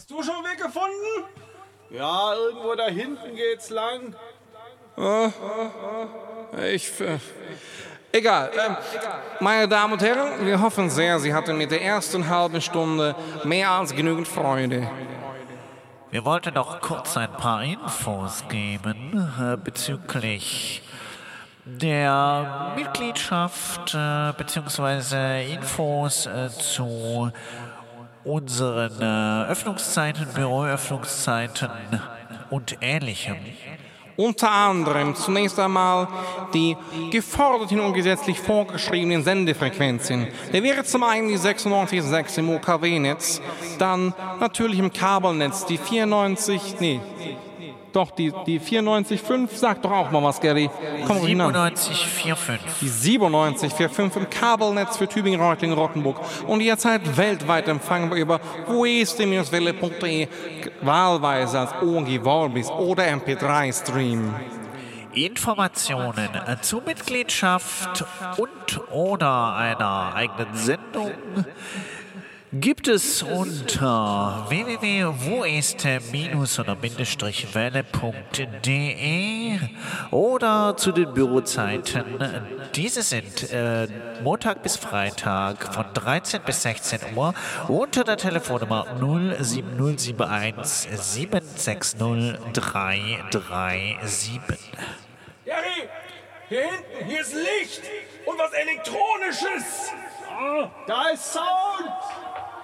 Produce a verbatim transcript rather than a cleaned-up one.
Hast du schon Weg gefunden? Ja, irgendwo da hinten geht's lang. Ich. Äh, egal. Ähm, meine Damen und Herren, wir hoffen sehr, Sie hatten mit der ersten halben Stunde mehr als genügend Freude. Wir wollten noch kurz ein paar Infos geben äh, bezüglich der Mitgliedschaft äh, beziehungsweise Infos äh, zu unseren äh, Öffnungszeiten, Büroöffnungszeiten und Ähnlichem. Unter anderem zunächst einmal die geforderten und gesetzlich vorgeschriebenen Sendefrequenzen. Der wäre zum einen die sechsundneunzig Komma sechs im O K W-Netz, dann natürlich im Kabelnetz die vierundneunzig, nee, doch, die, die vierundneunzig Komma fünf, sag doch auch mal was, Gary. Komm siebenundneunzig Komma fünf. Die siebenundneunzig Komma fünf im Kabelnetz für Tübingen, Reutlingen, Rottenburg und derzeit weltweit empfangbar über w e s t welle punkt de, wahlweise als O G Vorbis oder M P drei Stream. Informationen zur Mitgliedschaft und oder einer eigenen Sendung gibt es unter w w w punkt w e s t welle punkt de oder zu den Bürozeiten. Diese sind äh, Montag bis Freitag von dreizehn bis sechzehn Uhr unter der Telefonnummer null sieben null sieben eins sieben sechs null drei drei sieben. Gary, hier hinten, hier ist Licht und was Elektronisches. Da ist Sound.